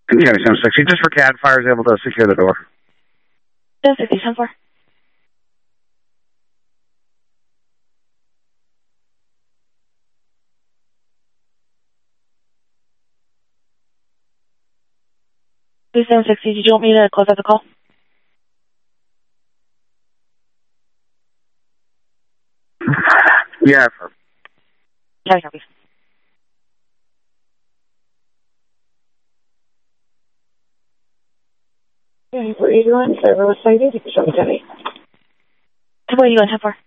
Yeah, 760. Just for CAD, fire is able to secure the door. 760, 10-4. Please, 760, did you want me to close out the call? Yeah. Yeah, copy. Yeah, for 81, server was cited. You can show me 10-8. 10-4, 81, 10-4.